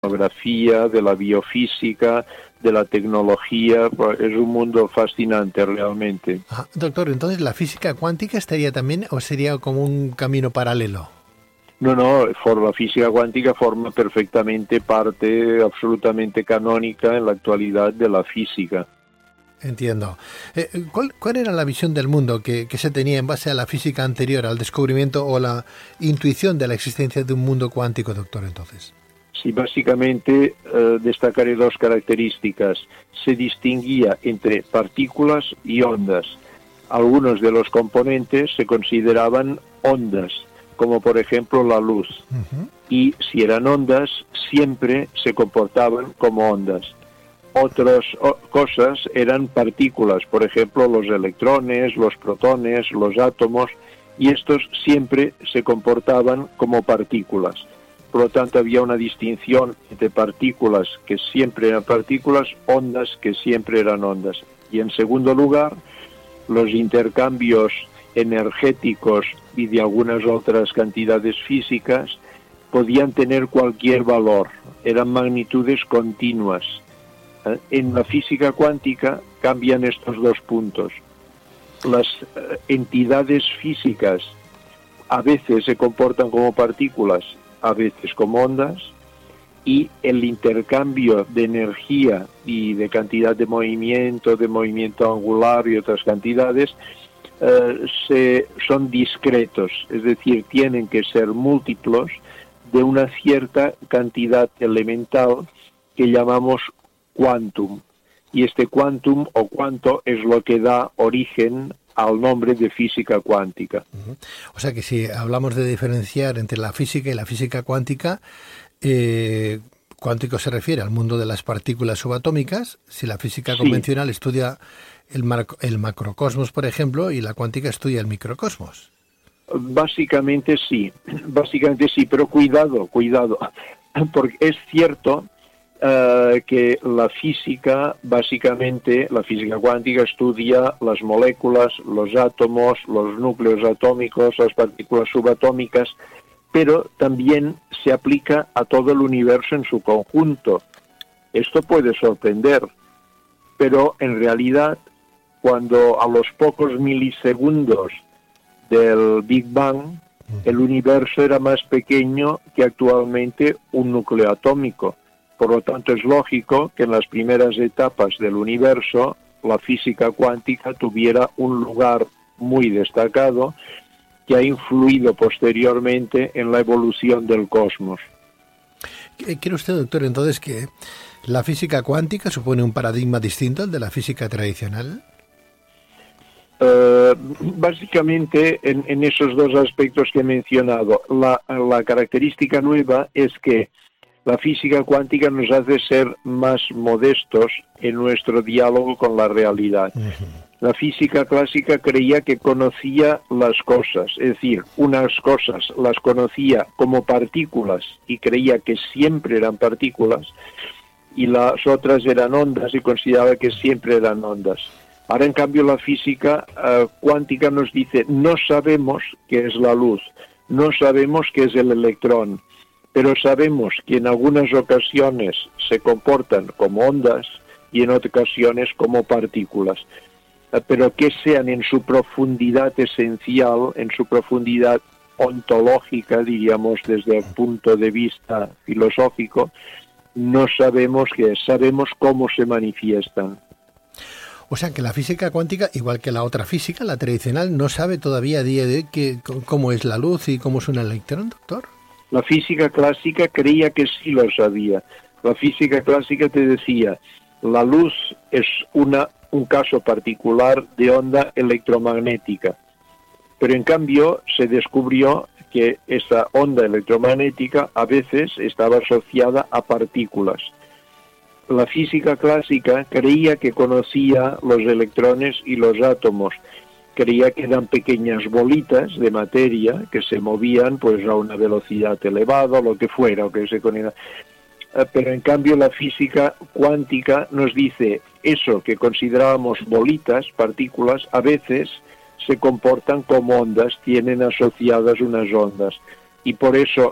geografía, de la biofísica, de la tecnología. Es un mundo fascinante realmente. Doctor, entonces la física cuántica estaría también, o sería como un camino paralelo. No, la física cuántica forma perfectamente parte absolutamente canónica en la actualidad de la física. Entiendo. ¿Cuál era la visión del mundo que se tenía en base a la física anterior, al descubrimiento o la intuición de la existencia de un mundo cuántico, doctor, entonces? Sí, básicamente destacaré dos características. Se distinguía entre partículas y ondas. Algunos de los componentes se consideraban ondas, como por ejemplo la luz. Uh-huh. Y si eran ondas, siempre se comportaban como ondas. Otras cosas eran partículas, por ejemplo los electrones, los protones, los átomos, y estos siempre se comportaban como partículas. Por lo tanto, había una distinción entre partículas que siempre eran partículas, ondas que siempre eran ondas. Y en segundo lugar, los intercambios energéticos y de algunas otras cantidades físicas podían tener cualquier valor, eran magnitudes continuas. En la física cuántica cambian estos dos puntos. Las entidades físicas a veces se comportan como partículas, a veces como ondas, y el intercambio de energía y de cantidad de movimiento angular y otras cantidades son discretos, es decir, tienen que ser múltiplos de una cierta cantidad elemental que llamamos quantum, y este quantum o cuanto es lo que da origen al nombre de física cuántica. Uh-huh. O sea que si hablamos de diferenciar entre la física y la física cuántica, cuántico se refiere al mundo de las partículas subatómicas. Si la física convencional estudia el macrocosmos, por ejemplo, y la cuántica estudia el microcosmos. Básicamente sí, pero cuidado, porque es cierto que la física, básicamente, la física cuántica estudia las moléculas, los átomos, los núcleos atómicos, las partículas subatómicas, pero también se aplica a todo el universo en su conjunto. Esto puede sorprender, pero en realidad, cuando a los pocos milisegundos del Big Bang, el universo era más pequeño que actualmente un núcleo atómico. Por lo tanto, es lógico que en las primeras etapas del universo la física cuántica tuviera un lugar muy destacado que ha influido posteriormente en la evolución del cosmos. ¿Cree usted, doctor, entonces que la física cuántica supone un paradigma distinto al de la física tradicional? Básicamente, en esos dos aspectos que he mencionado, la característica nueva es que la física cuántica nos hace ser más modestos en nuestro diálogo con la realidad. Uh-huh. La física clásica creía que conocía las cosas, es decir, unas cosas las conocía como partículas y creía que siempre eran partículas, y las otras eran ondas y consideraba que siempre eran ondas. Ahora, en cambio, la física cuántica nos dice, no sabemos qué es la luz, no sabemos qué es el electrón, pero sabemos que en algunas ocasiones se comportan como ondas y en otras ocasiones como partículas, pero que sean en su profundidad esencial, en su profundidad ontológica, diríamos desde el punto de vista filosófico, no sabemos qué es, sabemos cómo se manifiestan. O sea que la física cuántica, igual que la otra física, la tradicional, no sabe todavía a día de hoy cómo es la luz y cómo es un electrón, doctor. La física clásica creía que sí lo sabía. La física clásica te decía, la luz es un caso particular de onda electromagnética. Pero en cambio se descubrió que esa onda electromagnética a veces estaba asociada a partículas. La física clásica creía que conocía los electrones y los átomos. Creía que eran pequeñas bolitas de materia que se movían pues a una velocidad elevada, lo que fuera, o que se conecta. Pero en cambio la física cuántica nos dice eso que considerábamos bolitas, partículas, a veces se comportan como ondas, tienen asociadas unas ondas. Y por eso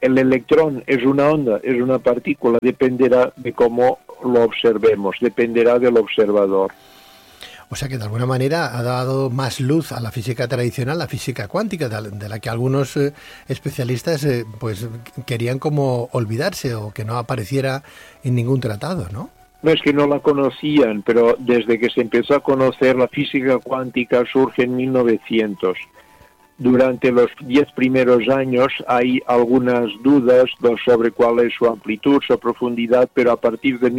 el electrón es una onda, es una partícula, dependerá de cómo lo observemos, dependerá del observador. O sea que de alguna manera ha dado más luz a la física tradicional, la física cuántica, de la que algunos especialistas pues querían como olvidarse o que no apareciera en ningún tratado, ¿no? No es que no la conocían, pero desde que se empezó a conocer la física cuántica surge en 1900. Durante los 10 primeros años hay algunas dudas sobre cuál es su amplitud, su profundidad, pero a partir de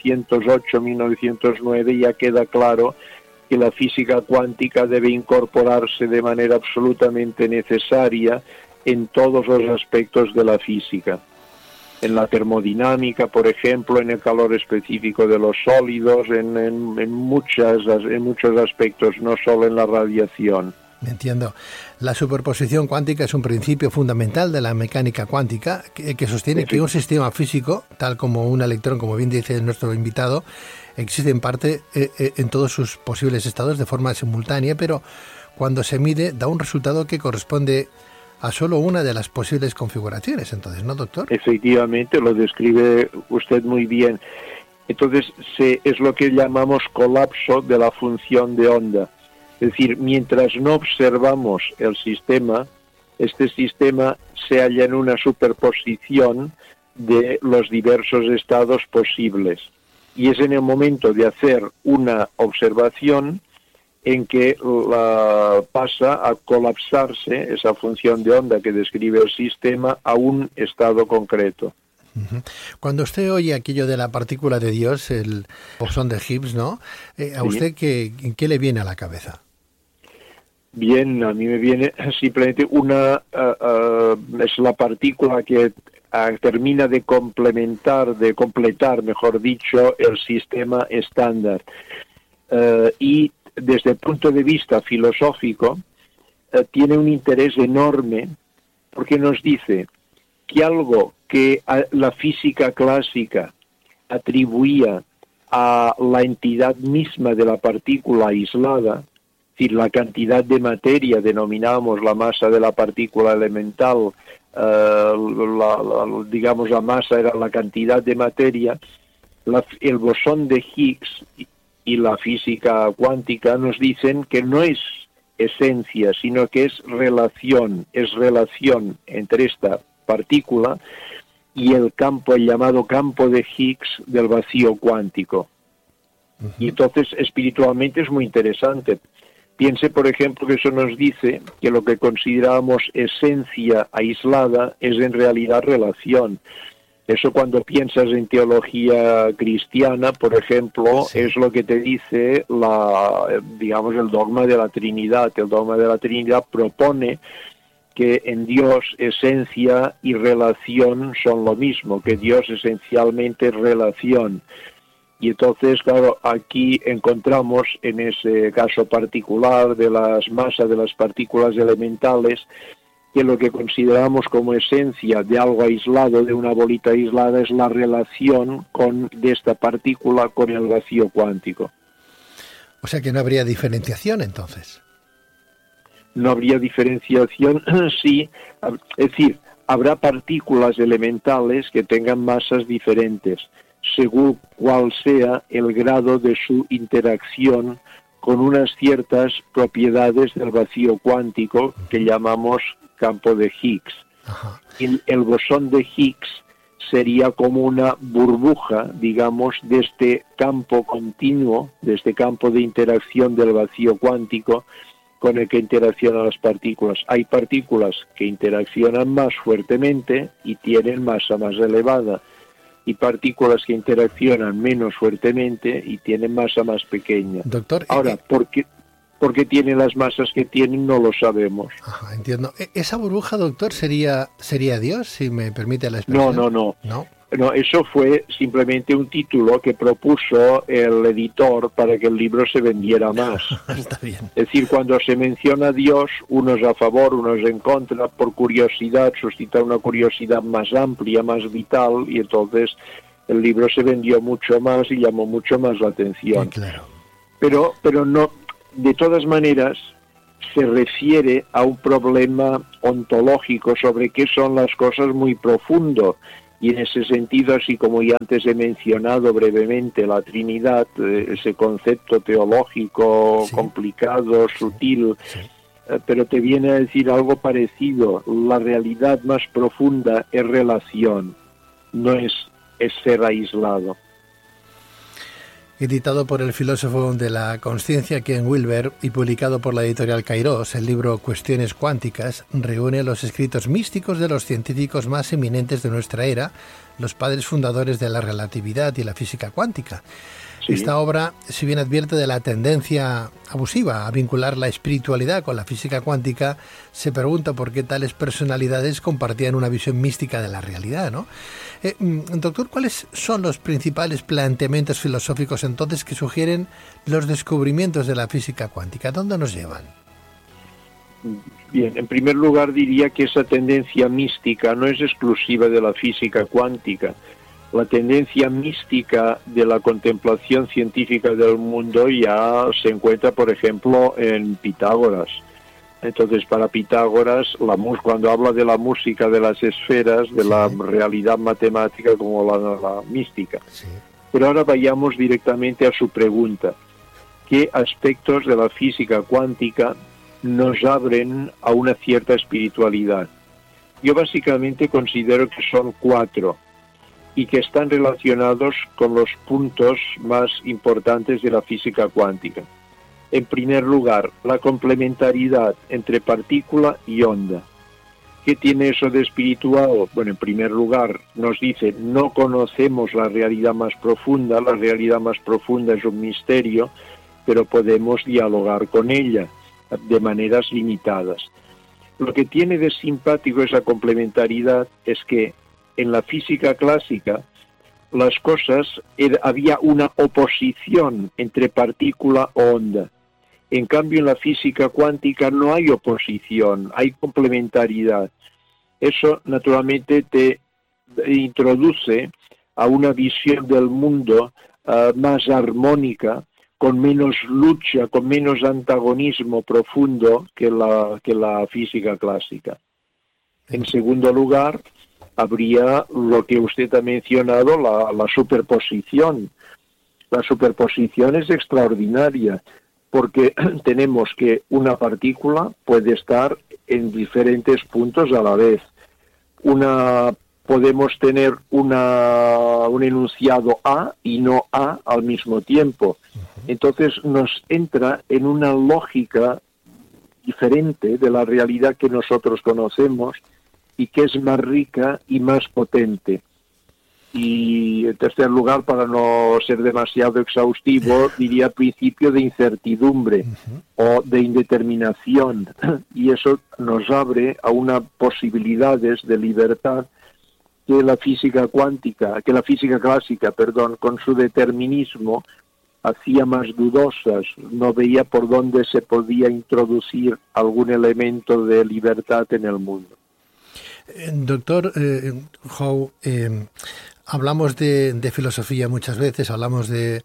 1908-1909 ya queda claro que la física cuántica debe incorporarse de manera absolutamente necesaria en todos los aspectos de la física. En la termodinámica, por ejemplo, en el calor específico de los sólidos, en muchos aspectos, no solo en la radiación. Entiendo. La superposición cuántica es un principio fundamental de la mecánica cuántica que sostiene que un sistema físico, tal como un electrón, como bien dice nuestro invitado, existe en parte en todos sus posibles estados de forma simultánea, pero cuando se mide da un resultado que corresponde a solo una de las posibles configuraciones. Entonces, ¿no, doctor? Efectivamente, lo describe usted muy bien. Entonces, es lo que llamamos colapso de la función de onda. Es decir, mientras no observamos el sistema, este sistema se halla en una superposición de los diversos estados posibles. Y es en el momento de hacer una observación en que pasa a colapsarse esa función de onda que describe el sistema a un estado concreto. Cuando usted oye aquello de la partícula de Dios, el bosón de Higgs, ¿no? ¿A usted qué le viene a la cabeza? Bien, a mí me viene simplemente es la partícula que termina de completar, mejor dicho, el sistema estándar. Y desde el punto de vista filosófico, tiene un interés enorme porque nos dice que algo que la física clásica atribuía a la entidad misma de la partícula aislada, es decir, la cantidad de materia, denominamos la masa de la partícula elemental, digamos la masa era la cantidad de materia, el bosón de Higgs y la física cuántica nos dicen que no es esencia, sino que es relación entre esta partícula y el llamado campo de Higgs del vacío cuántico. Y entonces espiritualmente es muy interesante. Piense, por ejemplo, que eso nos dice que lo que consideramos esencia aislada es en realidad relación. Eso cuando piensas en teología cristiana, por ejemplo, es lo que te dice el dogma de la Trinidad. El dogma de la Trinidad propone que en Dios esencia y relación son lo mismo, que Dios esencialmente es relación. Y entonces, claro, aquí encontramos en ese caso particular de las masas de las partículas elementales que lo que consideramos como esencia de algo aislado, de una bolita aislada, es la relación de esta partícula con el vacío cuántico. O sea que no habría diferenciación entonces. No habría diferenciación, sí, es decir, habrá partículas elementales que tengan masas diferentes, según cuál sea el grado de su interacción con unas ciertas propiedades del vacío cuántico que llamamos campo de Higgs. El bosón de Higgs sería como una burbuja, digamos, de este campo continuo, de este campo de interacción del vacío cuántico con el que interaccionan las partículas. Hay partículas que interaccionan más fuertemente y tienen masa más elevada, y partículas que interaccionan menos fuertemente y tienen masa más pequeña. Doctor, ahora, ¿por qué tienen las masas que tienen? No lo sabemos. Ajá, entiendo. ¿Esa burbuja, doctor, sería Dios, si me permite la expresión? No, eso fue simplemente un título que propuso el editor para que el libro se vendiera más. Está bien. Es decir, cuando se menciona a Dios, unos a favor, unos en contra, por curiosidad, suscita una curiosidad más amplia, más vital, y entonces el libro se vendió mucho más y llamó mucho más la atención. Claro. Pero no, de todas maneras, se refiere a un problema ontológico sobre qué son las cosas muy profundo. Y en ese sentido, así como ya antes he mencionado brevemente la Trinidad, ese concepto teológico complicado, sutil, pero te viene a decir algo parecido. La realidad más profunda es relación, no es ser aislado. Editado por el filósofo de la consciencia Ken Wilber y publicado por la editorial Kairos, el libro Cuestiones Cuánticas reúne los escritos místicos de los científicos más eminentes de nuestra era, los padres fundadores de la relatividad y la física cuántica. Sí. Esta obra, si bien advierte de la tendencia abusiva a vincular la espiritualidad con la física cuántica, se pregunta por qué tales personalidades compartían una visión mística de la realidad, ¿no? Doctor, ¿cuáles son los principales planteamientos filosóficos entonces que sugieren los descubrimientos de la física cuántica? ¿Dónde nos llevan? Bien, en primer lugar diría que esa tendencia mística no es exclusiva de la física cuántica. La tendencia mística de la contemplación científica del mundo ya se encuentra, por ejemplo, en Pitágoras. Entonces, para Pitágoras, cuando habla de la música de las esferas, de la realidad matemática como la mística. Sí. Pero ahora vayamos directamente a su pregunta. ¿Qué aspectos de la física cuántica nos abren a una cierta espiritualidad? Yo básicamente considero que son 4 y que están relacionados con los puntos más importantes de la física cuántica. En primer lugar, la complementariedad entre partícula y onda. ¿Qué tiene eso de espiritual? Bueno, en primer lugar, nos dice, no conocemos la realidad más profunda es un misterio, pero podemos dialogar con ella de maneras limitadas. Lo que tiene de simpático esa complementariedad es que en la física clásica las cosas, había una oposición entre partícula o onda. En cambio, en la física cuántica no hay oposición, hay complementariedad. Eso, naturalmente, te introduce a una visión del mundo más armónica, con menos lucha, con menos antagonismo profundo que la física clásica. En segundo lugar, habría lo que usted ha mencionado, la superposición. La superposición es extraordinaria, porque tenemos que una partícula puede estar en diferentes puntos a la vez. Podemos tener un enunciado A y no A al mismo tiempo. Entonces nos entra en una lógica diferente de la realidad que nosotros conocemos y que es más rica y más potente. Y en tercer lugar, para no ser demasiado exhaustivo, diría principio de incertidumbre o de indeterminación, y eso nos abre a unas posibilidades de libertad que la física clásica, con su determinismo hacía más dudosas, no veía por dónde se podía introducir algún elemento de libertad en el mundo. Doctor Howe, hablamos de filosofía muchas veces, hablamos de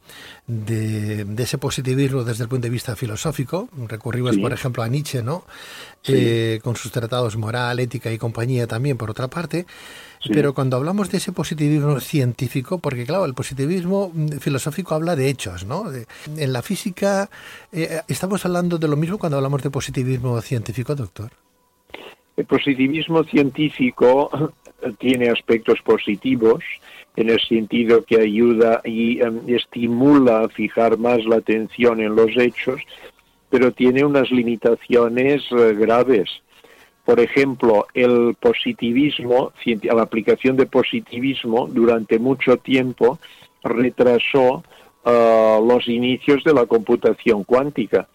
ese positivismo desde el punto de vista filosófico. Recurrimos, por ejemplo, a Nietzsche, ¿no? Con sus tratados Moral, Ética y Compañía también, por otra parte. Sí. Pero cuando hablamos de ese positivismo científico, porque claro, el positivismo filosófico habla de hechos, ¿no? En la física, ¿estamos hablando de lo mismo cuando hablamos de positivismo científico, doctor? El positivismo científico tiene aspectos positivos, en el sentido que ayuda y estimula a fijar más la atención en los hechos, pero tiene unas limitaciones graves. Por ejemplo, el positivismo, la aplicación de positivismo durante mucho tiempo retrasó los inicios de la computación cuántica,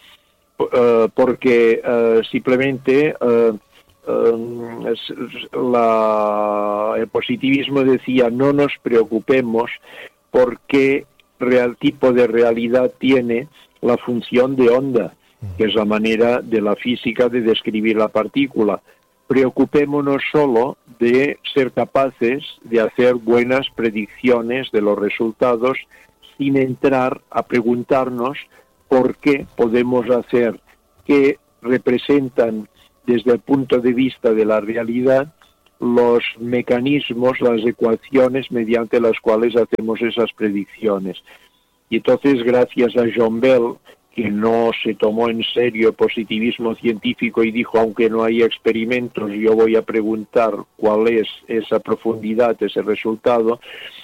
porque simplemente el positivismo decía no nos preocupemos por qué tipo de realidad tiene la función de onda, que es la manera de la física de describir la partícula. Preocupémonos solo de ser capaces de hacer buenas predicciones de los resultados sin entrar a preguntarnos por qué podemos hacer que representan desde el punto de vista de la realidad los mecanismos, las ecuaciones mediante las cuales hacemos esas predicciones. Y entonces, gracias a John Bell, que no se tomó en serio el positivismo científico y dijo, aunque no hay experimentos, yo voy a preguntar cuál es esa profundidad, ese resultado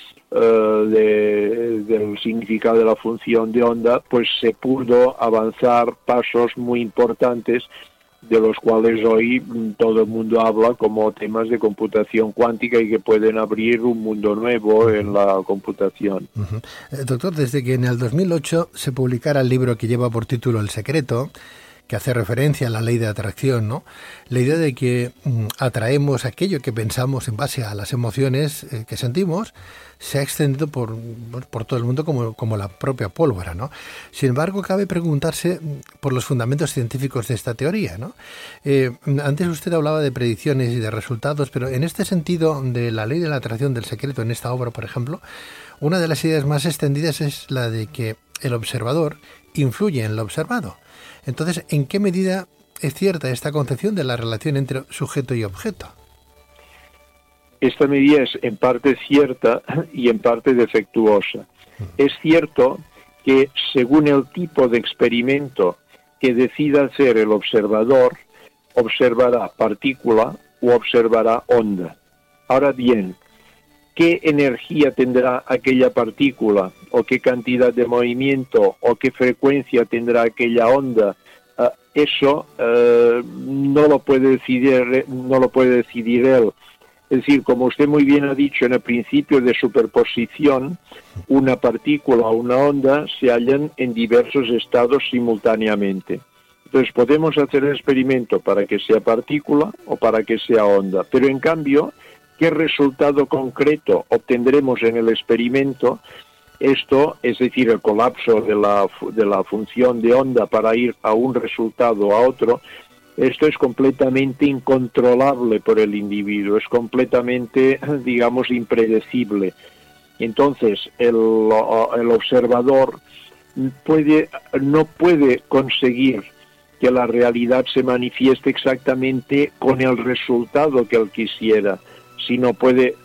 del significado de la función de onda, pues se pudo avanzar pasos muy importantes, de los cuales hoy todo el mundo habla como temas de computación cuántica y que pueden abrir un mundo nuevo en la computación. Doctor, desde que en el 2008 se publicara el libro que lleva por título El secreto, que hace referencia a la ley de atracción, ¿no? La idea de que atraemos aquello que pensamos en base a las emociones que sentimos se ha extendido por todo el mundo como la propia pólvora, ¿no? Sin embargo, cabe preguntarse por los fundamentos científicos de esta teoría, ¿no? Antes usted hablaba de predicciones y de resultados, pero en este sentido de la ley de la atracción del secreto, en esta obra, por ejemplo, una de las ideas más extendidas es la de que el observador influye en lo observado. Entonces, ¿en qué medida es cierta esta concepción de la relación entre sujeto y objeto? Esta medida es en parte cierta y en parte defectuosa. Es cierto que según el tipo de experimento que decida hacer el observador, observará partícula u observará onda. Ahora bien, ¿qué energía tendrá aquella partícula o qué cantidad de movimiento o qué frecuencia tendrá aquella onda? Eso no lo puede decidir él. Es decir, como usted muy bien ha dicho, en el principio de superposición, una partícula o una onda se hallan en diversos estados simultáneamente. Entonces podemos hacer el experimento para que sea partícula o para que sea onda, pero en cambio, ¿qué resultado concreto obtendremos en el experimento? Esto, es decir, el colapso de la función de onda para ir a un resultado o a otro, esto es completamente incontrolable por el individuo, es completamente, digamos, impredecible. Entonces, el observador no puede conseguir que la realidad se manifieste exactamente con el resultado que él quisiera, sino puede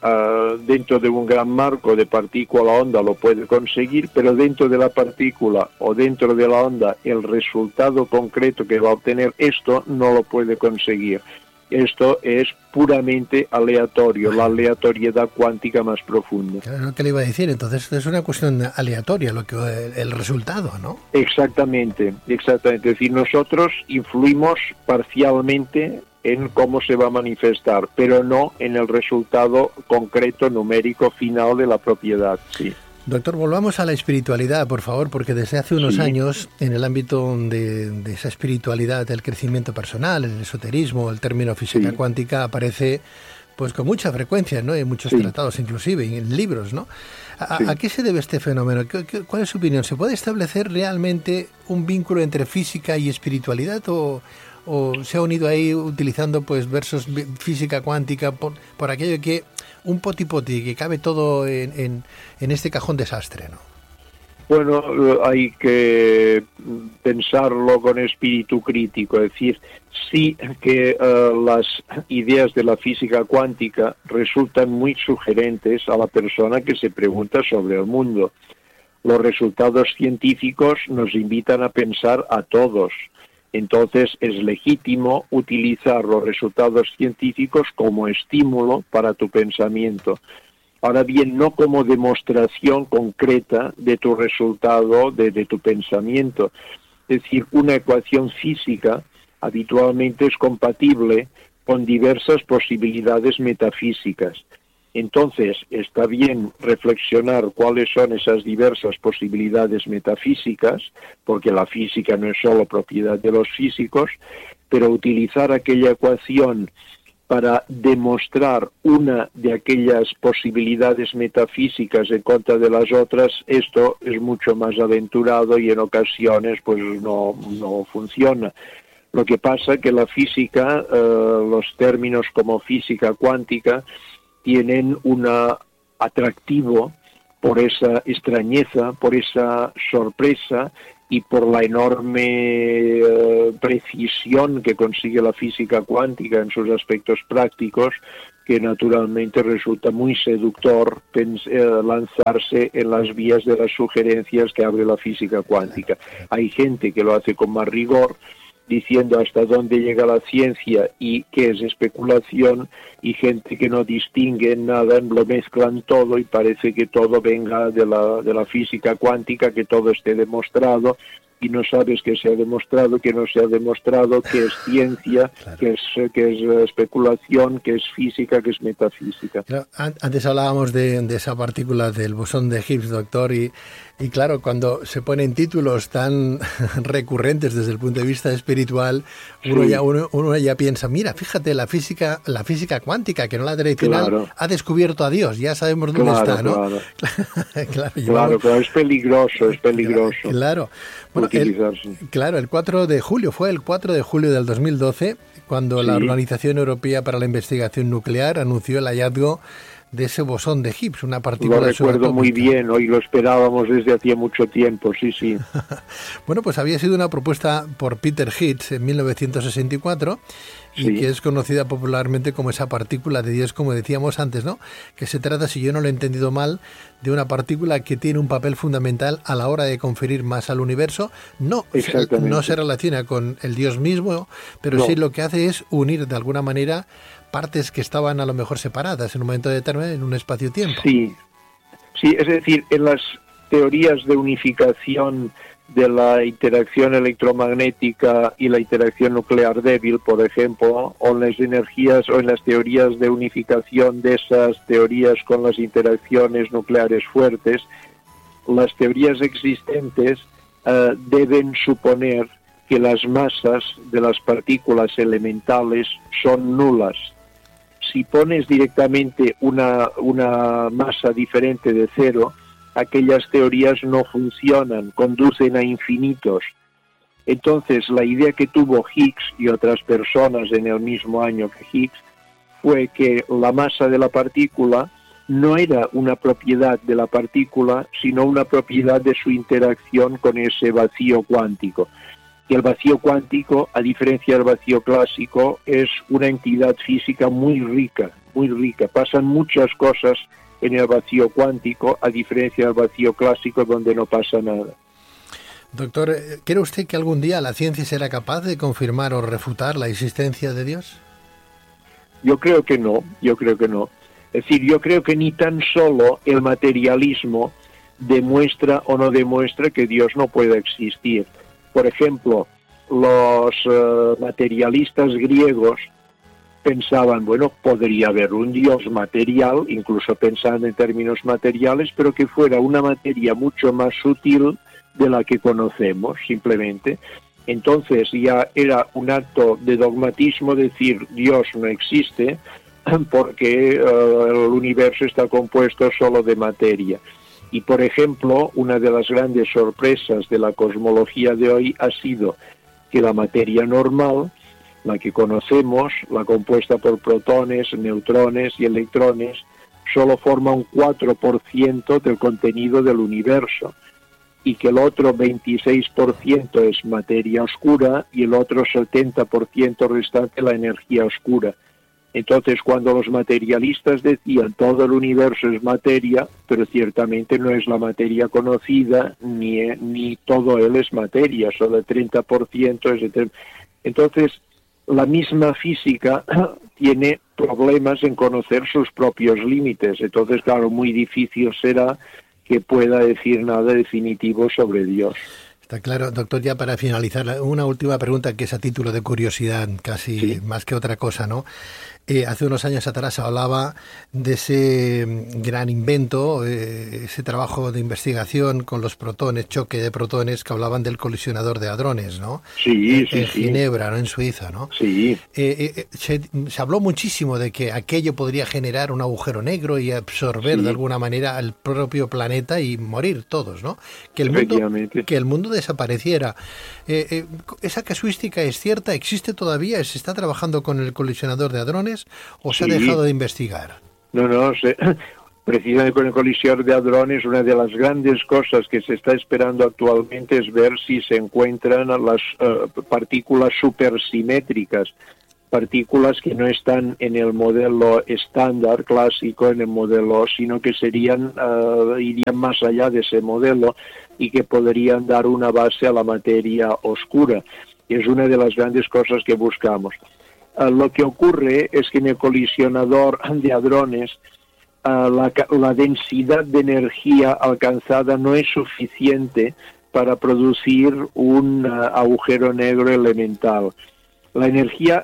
dentro de un gran marco de partícula onda lo puede conseguir, pero dentro de la partícula o dentro de la onda el resultado concreto que va a obtener esto no lo puede conseguir. Esto es puramente aleatorio, la aleatoriedad cuántica más profunda. Claro, ¿qué le iba a decir? Entonces es una cuestión aleatoria el resultado, ¿no? Exactamente. Es decir, nosotros influimos parcialmente en cómo se va a manifestar, pero no en el resultado concreto, numérico, final de la propiedad. Sí. Doctor, volvamos a la espiritualidad, por favor, porque desde hace unos años, en el ámbito de esa espiritualidad, del crecimiento personal, el esoterismo, el término física cuántica aparece pues con mucha frecuencia, ¿no? En muchos tratados, inclusive, en libros, ¿no? ¿A qué se debe este fenómeno? ¿Cuál es su opinión? ¿Se puede establecer realmente un vínculo entre física y espiritualidad o se ha unido ahí utilizando pues versos física cuántica por aquello que un poti-poti que cabe todo en este cajón desastre, ¿no? Bueno, hay que pensarlo con espíritu crítico, es decir, sí que las ideas de la física cuántica resultan muy sugerentes a la persona que se pregunta sobre el mundo. Los resultados científicos nos invitan a pensar a todos. Entonces es legítimo utilizar los resultados científicos como estímulo para tu pensamiento. Ahora bien, no como demostración concreta de tu resultado, de tu pensamiento. Es decir, una ecuación física habitualmente es compatible con diversas posibilidades metafísicas. Entonces, está bien reflexionar cuáles son esas diversas posibilidades metafísicas, porque la física no es solo propiedad de los físicos, pero utilizar aquella ecuación para demostrar una de aquellas posibilidades metafísicas en contra de las otras, esto es mucho más aventurado y en ocasiones pues no funciona. Lo que pasa es que la física, los términos como física cuántica, tienen un atractivo por esa extrañeza, por esa sorpresa y por la enorme precisión que consigue la física cuántica en sus aspectos prácticos, que naturalmente resulta muy seductor lanzarse en las vías de las sugerencias que abre la física cuántica. Hay gente que lo hace con más rigor, diciendo hasta dónde llega la ciencia y qué es especulación, y gente que no distingue nada, lo mezclan todo y parece que todo venga de la física cuántica, que todo esté demostrado, y no sabes qué se ha demostrado, qué no se ha demostrado, qué es ciencia, claro, qué es especulación, qué es física, qué es metafísica. Claro, antes hablábamos de esa partícula del bosón de Higgs, doctor, y claro, cuando se ponen títulos tan recurrentes desde el punto de vista espiritual, uno ya piensa, mira, fíjate, la física cuántica, que no la tradicional, claro, ha descubierto a Dios, ya sabemos dónde está, ¿no? Claro, pero es peligroso. Claro. Bueno, el 4 de julio, fue el 4 de julio del 2012, cuando la Organización Europea para la Investigación Nuclear anunció el hallazgo de ese bosón de Higgs, una partícula subatómica. Lo recuerdo muy bien, hoy lo esperábamos desde hacía mucho tiempo, sí. Bueno, pues había sido una propuesta por Peter Higgs en 1964 y que es conocida popularmente como esa partícula de Dios, como decíamos antes, ¿no? Que se trata, si yo no lo he entendido mal, de una partícula que tiene un papel fundamental a la hora de conferir masa al universo. No se relaciona con el Dios mismo, pero sí lo que hace es unir de alguna manera partes que estaban a lo mejor separadas en un momento determinado, en un espacio-tiempo. Sí, es decir, en las teorías de unificación de la interacción electromagnética y la interacción nuclear débil, por ejemplo, o en las energías o en las teorías de unificación de esas teorías con las interacciones nucleares fuertes, las teorías existentes deben suponer que las masas de las partículas elementales son nulas. Si pones directamente una masa diferente de cero, aquellas teorías no funcionan, conducen a infinitos. Entonces, la idea que tuvo Higgs y otras personas en el mismo año que Higgs fue que la masa de la partícula no era una propiedad de la partícula, sino una propiedad de su interacción con ese vacío cuántico. Que el vacío cuántico, a diferencia del vacío clásico, es una entidad física muy rica. Pasan muchas cosas en el vacío cuántico, a diferencia del vacío clásico, donde no pasa nada. Doctor, ¿cree usted que algún día la ciencia será capaz de confirmar o refutar la existencia de Dios? Yo creo que no. Es decir, yo creo que ni tan solo el materialismo demuestra o no demuestra que Dios no pueda existir. Por ejemplo, los materialistas griegos pensaban, bueno, podría haber un Dios material, incluso pensando en términos materiales, pero que fuera una materia mucho más sutil de la que conocemos, simplemente. Entonces ya era un acto de dogmatismo decir Dios no existe porque el universo está compuesto solo de materia. Y, por ejemplo, una de las grandes sorpresas de la cosmología de hoy ha sido que la materia normal, la que conocemos, la compuesta por protones, neutrones y electrones, solo forma un 4% del contenido del universo, y que el otro 26% es materia oscura y el otro 70% restante la energía oscura. Entonces, cuando los materialistas decían todo el universo es materia, pero ciertamente no es la materia conocida, ni todo él es materia, solo el 30% es... Entonces, la misma física tiene problemas en conocer sus propios límites. Entonces, claro, muy difícil será que pueda decir nada definitivo sobre Dios. Está claro, doctor, ya para finalizar, una última pregunta que es a título de curiosidad, casi más que otra cosa, ¿no? Hace unos años atrás hablaba de ese gran invento, ese trabajo de investigación con los protones, choque de protones, que hablaban del colisionador de hadrones, ¿no? Sí. En Ginebra, ¿no? En Suiza, ¿no? Sí. Se habló muchísimo de que aquello podría generar un agujero negro y absorber de alguna manera al propio planeta y morir todos, ¿no? Que el mundo desapareciera. ¿Esa casuística es cierta? ¿Existe todavía? ¿Se está trabajando con el colisionador de hadrones o se ha dejado de investigar? No, Precisamente con el colisor de hadrones, una de las grandes cosas que se está esperando actualmente es ver si se encuentran las partículas supersimétricas, partículas que no están en el modelo estándar clásico, en el modelo, sino que irían más allá de ese modelo y que podrían dar una base a la materia oscura. Es una de las grandes cosas que buscamos. Lo que ocurre es que en el colisionador de hadrones la densidad de energía alcanzada no es suficiente para producir un agujero negro elemental. La energía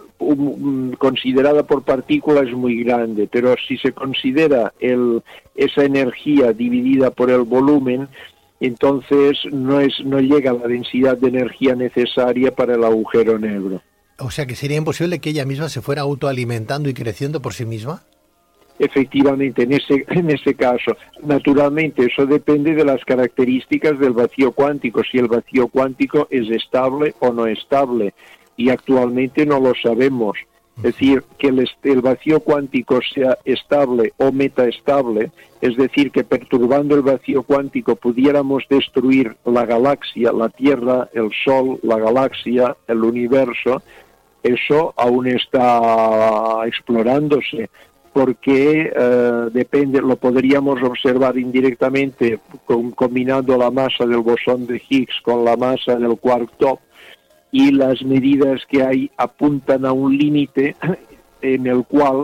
considerada por partícula es muy grande, pero si se considera esa energía dividida por el volumen, entonces no llega a la densidad de energía necesaria para el agujero negro. O sea que sería imposible que ella misma se fuera autoalimentando y creciendo por sí misma. Efectivamente, en ese caso, naturalmente eso depende de las características del vacío cuántico, si el vacío cuántico es estable o no estable, y actualmente no lo sabemos. Es decir, que el vacío cuántico sea estable o metaestable, es decir, que perturbando el vacío cuántico pudiéramos destruir la galaxia, la Tierra, el Sol, la galaxia, el universo, eso aún está explorándose, porque depende, lo podríamos observar indirectamente combinando la masa del bosón de Higgs con la masa del quark top, y las medidas que hay apuntan a un límite en el cual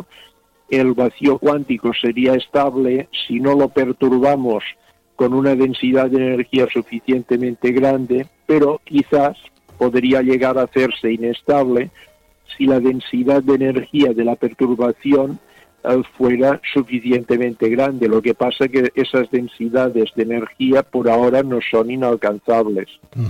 el vacío cuántico sería estable si no lo perturbamos con una densidad de energía suficientemente grande, pero quizás podría llegar a hacerse inestable si la densidad de energía de la perturbación fuera suficientemente grande. Lo que pasa es que esas densidades de energía por ahora no son inalcanzables.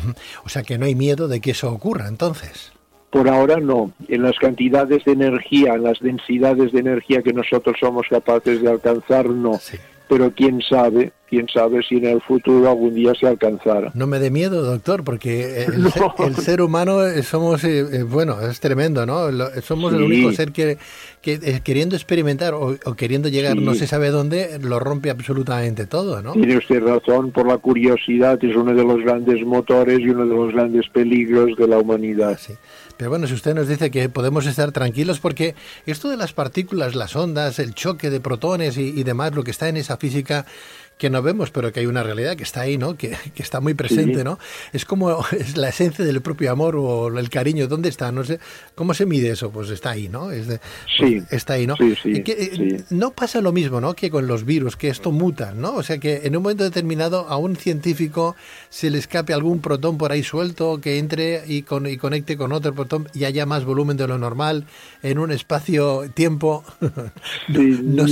O sea que no hay miedo de que eso ocurra, entonces. Por ahora no. En las cantidades de energía, en las densidades de energía que nosotros somos capaces de alcanzar, no. Sí. Pero quién sabe si en el futuro algún día se alcanzara. No me dé miedo, doctor, porque el ser humano somos, bueno, es tremendo, ¿no? Somos sí. El único ser que queriendo experimentar o queriendo llegar sí. No se sabe dónde, lo rompe absolutamente todo, ¿no? Tiene usted razón, por la curiosidad es uno de los grandes motores y uno de los grandes peligros de la humanidad. Sí. Pero bueno, si usted nos dice que podemos estar tranquilos porque esto de las partículas, las ondas, el choque de protones y demás, lo que está en esa física que no vemos, pero que hay una realidad que está ahí, ¿no? Que está muy presente, sí. ¿no? Es como es la esencia del propio amor o el cariño. ¿Dónde está? No sé. ¿Cómo se mide eso? Pues está ahí, ¿no? Sí. Está ahí, ¿no? Sí, y que, no pasa lo mismo, ¿no? Que con los virus, que esto muta, ¿no? O sea, que en un momento determinado a un científico se le escape algún protón por ahí suelto, que entre y conecte con otro protón y haya más volumen de lo normal en un espacio-tiempo. Sí, no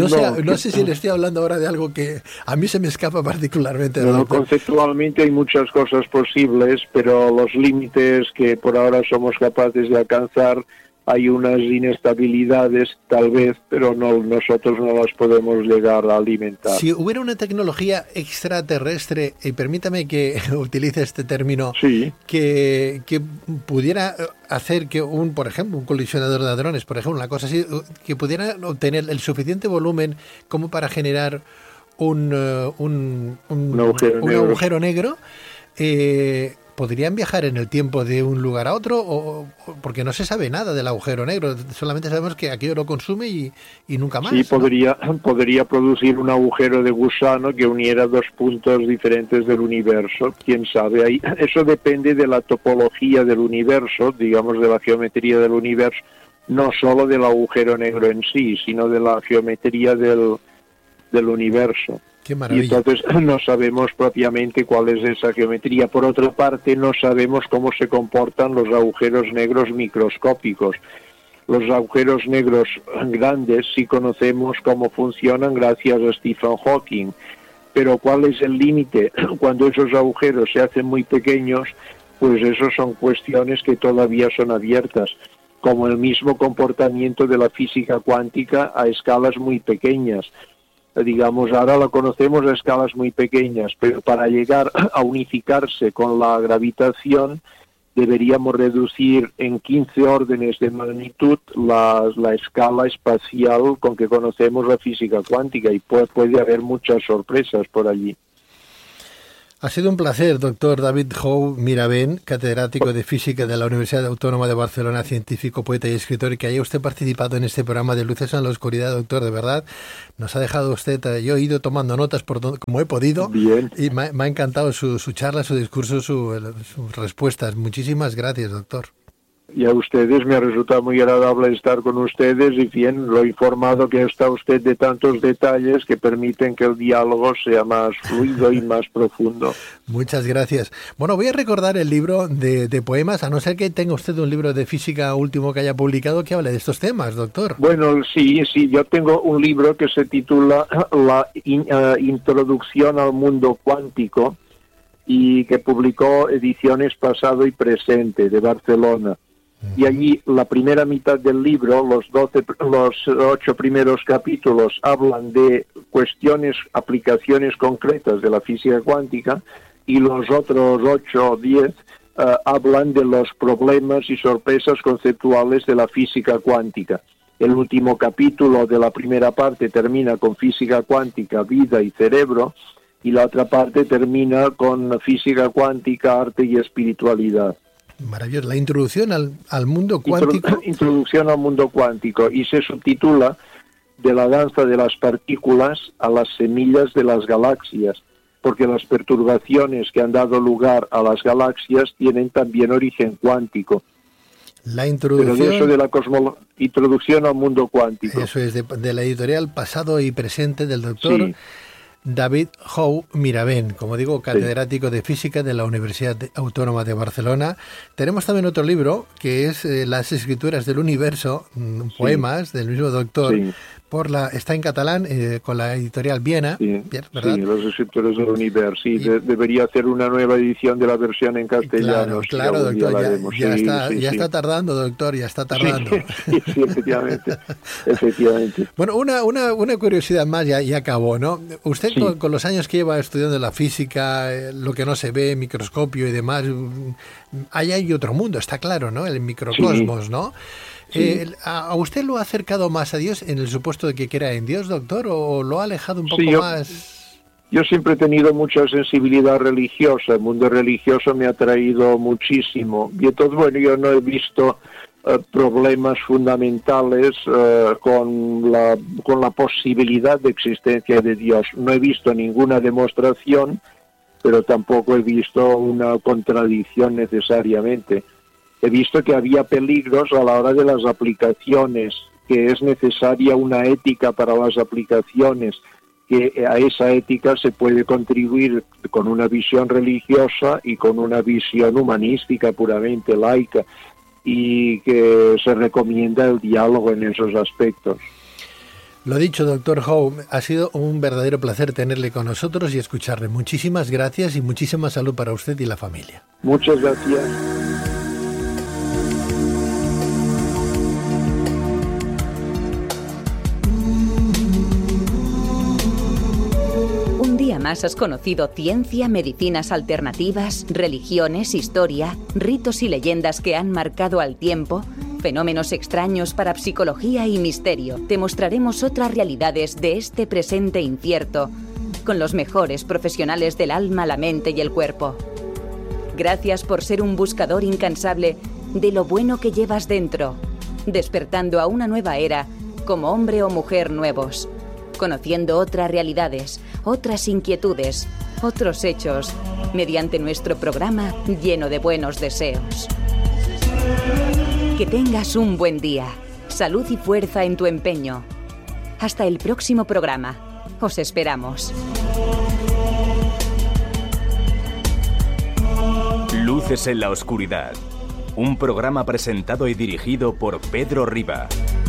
sé si le estoy hablando ahora de algo que a mí se me escapa particularmente. No, conceptualmente hay muchas cosas posibles, pero los límites que por ahora somos capaces de alcanzar, hay unas inestabilidades tal vez, pero nosotros no las podemos llegar a alimentar. Si hubiera una tecnología extraterrestre, y permítame que utilice este término, sí. que pudiera hacer que por ejemplo, un colisionador de hadrones, por ejemplo, una cosa así, que pudiera obtener el suficiente volumen como para generar un agujero negro, ¿podrían viajar en el tiempo de un lugar a otro? Porque no se sabe nada del agujero negro, solamente sabemos que aquello lo consume y nunca más. Sí, podría producir un agujero de gusano que uniera dos puntos diferentes del universo, quién sabe. Eso depende de la topología del universo, digamos de la geometría del universo, no solo del agujero negro en sí, sino de la geometría del universo. Qué maravilla. Y entonces no sabemos propiamente cuál es esa geometría. Por otra parte, no sabemos cómo se comportan los agujeros negros microscópicos. Los agujeros negros grandes sí conocemos cómo funcionan gracias a Stephen Hawking, pero ¿cuál es el límite? Cuando esos agujeros se hacen muy pequeños, pues esos son cuestiones que todavía son abiertas, como el mismo comportamiento de la física cuántica a escalas muy pequeñas. Digamos, ahora la conocemos a escalas muy pequeñas, pero para llegar a unificarse con la gravitación deberíamos reducir en 15 órdenes de magnitud la escala espacial con que conocemos la física cuántica, y puede haber muchas sorpresas por allí. Ha sido un placer, doctor David Jou Mirabén, catedrático de Física de la Universidad Autónoma de Barcelona, científico, poeta y escritor, y que haya usted participado en este programa de Luces en la Oscuridad, doctor. De verdad, nos ha dejado usted, yo he ido tomando notas como he podido. Bien. Y me ha encantado su charla, su discurso, sus respuestas. Muchísimas gracias, doctor. Y a ustedes me ha resultado muy agradable estar con ustedes, y bien, lo informado que está usted de tantos detalles que permiten que el diálogo sea más fluido y más profundo. Muchas gracias. Bueno, voy a recordar el libro de poemas, a no ser que tenga usted un libro de física último que haya publicado que hable de estos temas, doctor. Bueno, sí, yo tengo un libro que se titula La Introducción al Mundo Cuántico, y que publicó Ediciones Pasado y Presente, de Barcelona. Y allí la primera mitad del libro, los 8 primeros capítulos, hablan de cuestiones, aplicaciones concretas de la física cuántica, y los otros 8 o 10 hablan de los problemas y sorpresas conceptuales de la física cuántica. El último capítulo de la primera parte termina con física cuántica, vida y cerebro, y la otra parte termina con física cuántica, arte y espiritualidad. Maravilloso. La introducción al mundo cuántico. Introducción al mundo cuántico, y se subtitula De la danza de las partículas a las semillas de las galaxias, porque las perturbaciones que han dado lugar a las galaxias tienen también origen cuántico. La introducción. Pero de eso de la introducción al mundo cuántico. Eso es de la editorial Pasado y Presente del doctor. Sí. David Jou Mirabén, como digo, catedrático de Física de la Universidad Autónoma de Barcelona. Tenemos también otro libro que es Las Escrituras del Universo, poemas del mismo doctor. Sí. Está en catalán con la editorial Viena, ¿verdad? Sí, Las Escrituras del Universo. Sí, debería hacer una nueva edición de la versión en castellano. Claro, doctor, ya está tardando, doctor, ya está tardando. Sí, efectivamente. Bueno, una curiosidad más, ya acabó, ¿no? Usted con los años que lleva estudiando la física, lo que no se ve, microscopio y demás, hay otro mundo, está claro, ¿no? El microcosmos, ¿no? Sí. ¿A usted lo ha acercado más a Dios en el supuesto de que crea en Dios, doctor, o lo ha alejado un poco más? Yo siempre he tenido mucha sensibilidad religiosa, el mundo religioso me ha atraído muchísimo, y entonces, bueno, yo no he visto problemas fundamentales con la posibilidad de existencia de Dios. No he visto ninguna demostración, pero tampoco he visto una contradicción necesariamente. He visto que había peligros a la hora de las aplicaciones, que es necesaria una ética para las aplicaciones, que a esa ética se puede contribuir con una visión religiosa y con una visión humanística puramente laica, y que se recomienda el diálogo en esos aspectos. Lo dicho, doctor Jou, ha sido un verdadero placer tenerle con nosotros y escucharle. Muchísimas gracias y muchísima salud para usted y la familia. Muchas gracias. Más has conocido ciencia, medicinas alternativas, religiones, historia, ritos y leyendas que han marcado al tiempo, fenómenos extraños, parapsicología y misterio. Te mostraremos otras realidades de este presente incierto, con los mejores profesionales del alma, la mente y el cuerpo. Gracias por ser un buscador incansable de lo bueno que llevas dentro, despertando a una nueva era como hombre o mujer nuevos, conociendo otras realidades, otras inquietudes, otros hechos, mediante nuestro programa lleno de buenos deseos. Que tengas un buen día, salud y fuerza en tu empeño. Hasta el próximo programa. Os esperamos. Luces en la oscuridad. Un programa presentado y dirigido por Pedro Riba.